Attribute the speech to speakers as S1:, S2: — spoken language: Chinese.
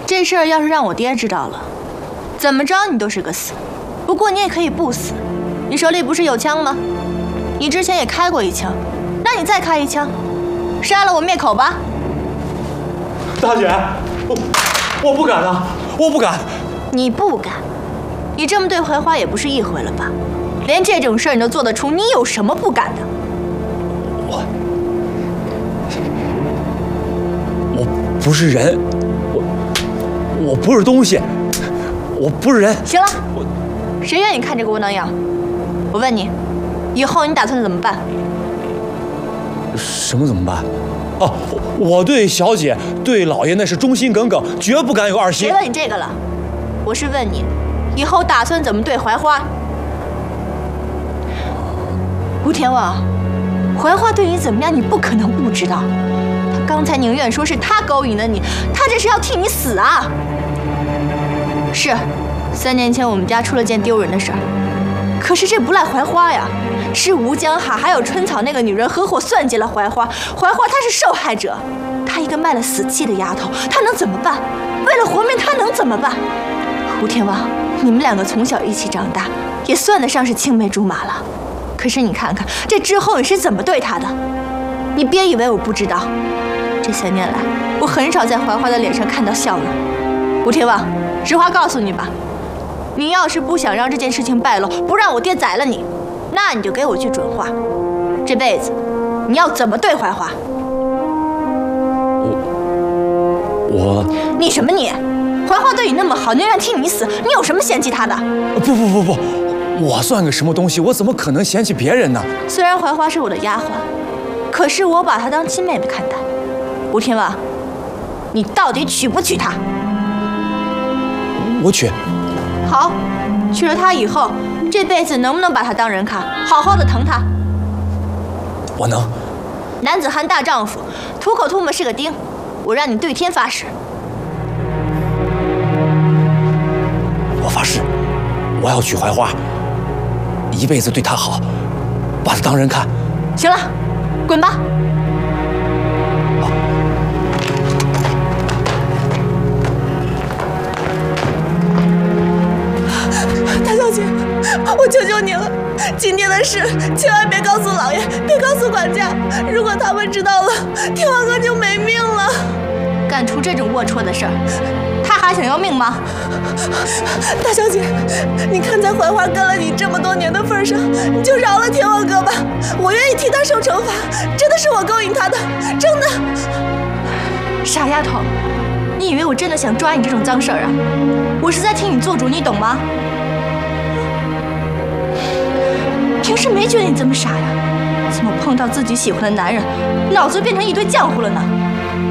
S1: 这事儿要是让我爹知道了，怎么着你都是个死。不过你也可以不死，你手里不是有枪吗？你之前也开过一枪，那你再开一枪，杀了我灭口吧。
S2: 大姐，我不敢啊，我不敢。
S1: 你不敢？你这么对槐花也不是一回了吧？连这种事儿你都做得出，你有什么不敢的？
S2: 我不是人，我不是东西，我不是人。
S1: 行了，谁愿意看这个窝囊样？我问你，以后你打算怎么办？
S2: 什么怎么办？哦，我对小姐、对老爷那是忠心耿耿，绝不敢有二心。
S1: 别问你这个了，我是问你，以后打算怎么对槐花？吴天旺，槐花对你怎么样，你不可能不知道。他刚才宁愿说是他勾引了你，他这是要替你死啊！是，3年前我们家出了件丢人的事儿，可是这不赖槐花呀，是吴江海还有春草那个女人合伙算计了槐花，槐花她是受害者，她一个卖了死气的丫头，她能怎么办？为了活命，她能怎么办？吴天旺，你们2个从小一起长大，也算得上是青梅竹马了。可是你看看这之后你是怎么对她的？你别以为我不知道，这3年来我很少在槐花的脸上看到笑容。吴天旺，实话告诉你吧，你要是不想让这件事情败露，不让我爹宰了你，那你就给我句准话，这辈子你要怎么对槐花？你什么你？槐花对你那么好，宁愿替你死，你有什么嫌弃她的？
S2: 不，我算个什么东西？我怎么可能嫌弃别人呢？
S1: 虽然槐花是我的丫鬟，可是我把她当亲妹妹看待。吴天旺，你到底娶不娶她？
S2: 我娶。
S1: 好，娶了她以后，这辈子能不能把她当人看，好好的疼她？
S2: 我能。
S1: 男子汉大丈夫，吐口唾沫是个钉。我让你对天发誓。
S2: 我发誓，我要娶槐花，一辈子对她好，把她当人看。
S1: 行了，滚吧。
S3: 大小姐，我求求你了，今天的事千万别告诉老爷，别告诉管家，如果他们知道了，天王哥就没命了。
S1: 干出这种龌龊的事儿，他还想要命吗？
S3: 大小姐，你看在槐花跟了你这么多年的份上，你就饶了天王哥吧，我愿意替他受惩罚，真的是我勾引他的，真的。
S1: 傻丫头，你以为我真的想抓你这种脏事儿啊？我是在替你做主，你懂吗？平时没觉得你这么傻呀，怎么碰到自己喜欢的男人，脑子变成一堆浆糊了呢？